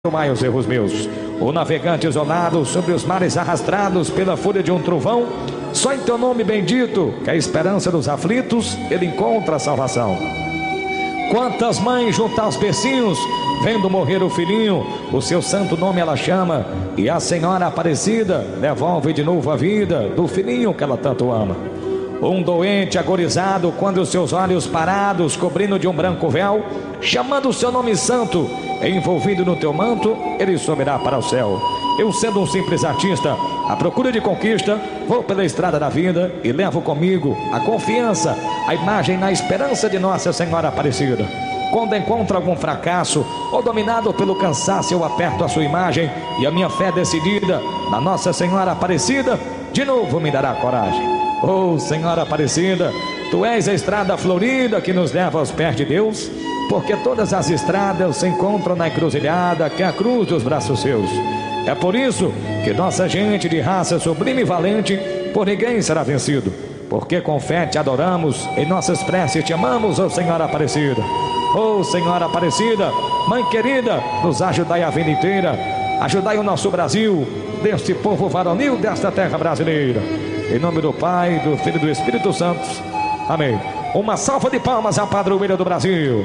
perdoai os erros meus. O navegante isolado sobre os mares arrastrados pela fúria de um trovão, só em teu nome bendito, que é a esperança dos aflitos, ele encontra a salvação. Quantas mães junto aos bercinhos, vendo morrer o filhinho, o seu santo nome ela chama, e a Senhora Aparecida devolve de novo a vida do filhinho que ela tanto ama. Um doente agorizado, quando os seus olhos parados, cobrindo de um branco véu, chamando o seu nome santo, envolvido no teu manto, ele subirá para o céu. Eu, sendo um simples artista, à procura de conquista, vou pela estrada da vida e levo comigo a confiança, a imagem na esperança de Nossa Senhora Aparecida. Quando encontro algum fracasso ou dominado pelo cansaço, eu aperto a sua imagem e a minha fé decidida na Nossa Senhora Aparecida de novo me dará coragem. Oh, Senhora Aparecida, tu és a estrada florida que nos leva aos pés de Deus, porque todas as estradas se encontram na encruzilhada que é a cruz dos braços seus. É por isso que nossa gente de raça sublime e valente por ninguém será vencido, porque com fé te adoramos, em nossas preces te amamos, ó Senhora Aparecida. Ó Senhora Aparecida, Mãe querida, nos ajudai a vida inteira, ajudai o nosso Brasil, deste povo varonil desta terra brasileira. Em nome do Pai, do Filho e do Espírito Santo. Amém. Uma salva de palmas à padroeira do Brasil.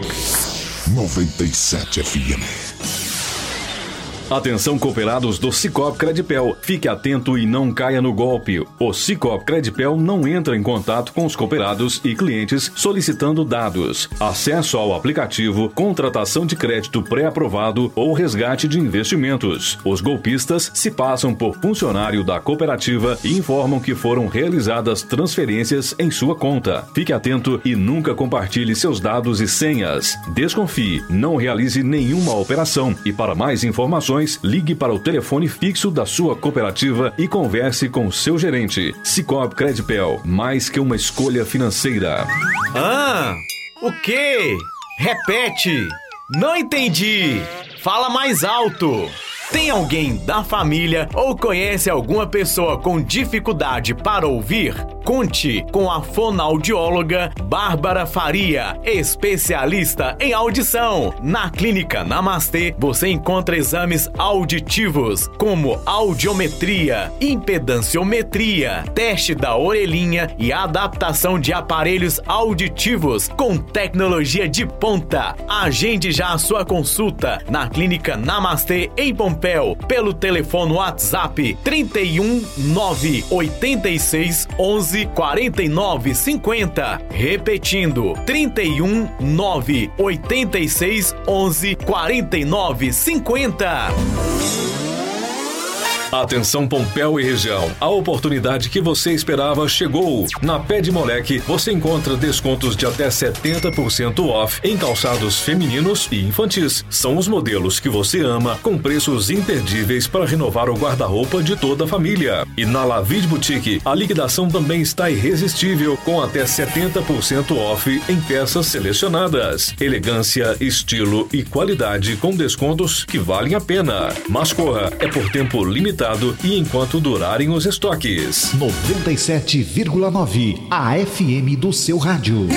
97 FM. Atenção, cooperados do Sicoob Credipel, fique atento e não caia no golpe. O Sicoob Credipel não entra em contato com os cooperados e clientes solicitando dados, acesso ao aplicativo, contratação de crédito pré-aprovado ou resgate de investimentos. Os golpistas se passam por funcionário da cooperativa e informam que foram realizadas transferências em sua conta. Fique atento e nunca compartilhe seus dados e senhas. Desconfie, não realize nenhuma operação e para mais informações, ligue para o telefone fixo da sua cooperativa e converse com seu gerente. Sicoob Credipel, mais que uma escolha financeira. O quê? Repete. Não entendi. Fala mais alto. Tem alguém da família ou conhece alguma pessoa com dificuldade para ouvir? Conte com a fonoaudióloga Bárbara Faria, especialista em audição. Na Clínica Namastê, você encontra exames auditivos como audiometria, impedanciometria, teste da orelhinha e adaptação de aparelhos auditivos com tecnologia de ponta. Agende já a sua consulta na Clínica Namastê em Pompéu pelo telefone WhatsApp 31 986 11 49 50. Repetindo, 31 986 11 49 50. Atenção, Pompéu e região, a oportunidade que você esperava chegou. Na Pé de Moleque você encontra descontos de até 70% off em calçados femininos e infantis. São os modelos que você ama, com preços imperdíveis para renovar o guarda-roupa de toda a família. E na Lavide Boutique, a liquidação também está irresistível, com até 70% off em peças selecionadas. Elegância, estilo e qualidade com descontos que valem a pena. Mas corra, é por tempo limitado e enquanto durarem os estoques. 97,9, a FM do seu rádio.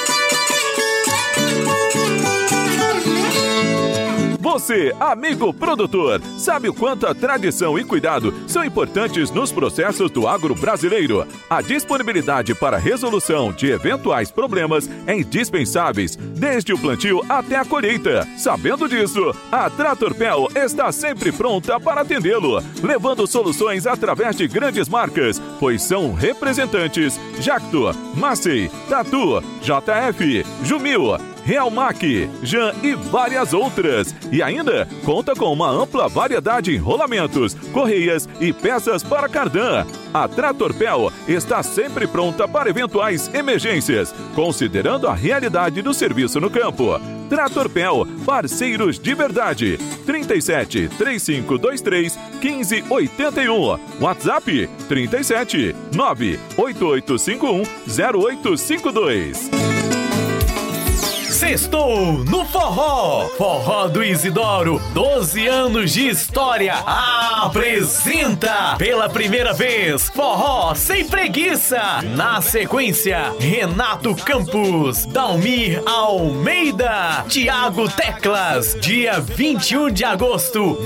Você, amigo produtor, sabe o quanto a tradição e cuidado são importantes nos processos do agro brasileiro? A disponibilidade para resolução de eventuais problemas é indispensável, desde o plantio até a colheita. Sabendo disso, a Tratorpel está sempre pronta para atendê-lo, levando soluções através de grandes marcas, pois são representantes Jacto, Massey, Tatu, JF, Jumil, Realmac, Jan e várias outras. E ainda conta com uma ampla variedade de enrolamentos, correias e peças para cardan. A Tratorpel está sempre pronta para eventuais emergências, considerando a realidade do serviço no campo. Tratorpel, parceiros de verdade. 37 3523 1581. WhatsApp 37 98851 0852. Sextou no Forró. Forró do Isidoro, 12 anos de história. Apresenta pela primeira vez Forró Sem Preguiça. Na sequência, Renato Campos, Dalmir Almeida, Thiago Teclas. Dia 21 de agosto.